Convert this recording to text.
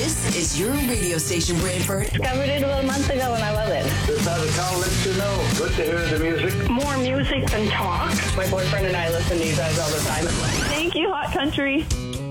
This is your radio station, Brantford. Discovered it about a month ago and I love it. This out of town lets you know. Good to hear the music. More music than talk. My boyfriend and I listen to you guys all the time. Thank you, Hot Country.